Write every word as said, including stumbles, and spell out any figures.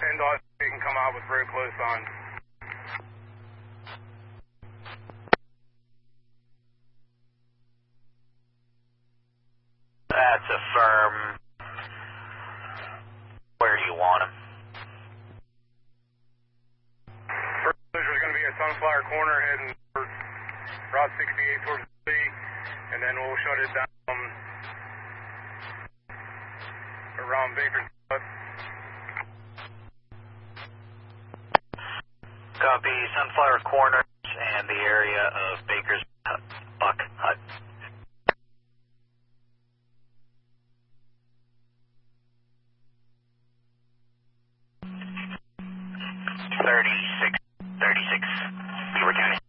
N DOT, they can come out with very close on. That's a firm. Where do you want him? First collision is going to be at Sunflower Corner heading towards Route sixty-eight towards the city, and then we'll shut it down around Baker's Hut. Copy Sunflower Corners and the area of Baker's Hut, Buck Hut. thirty-six, thirty-six, Beaver County.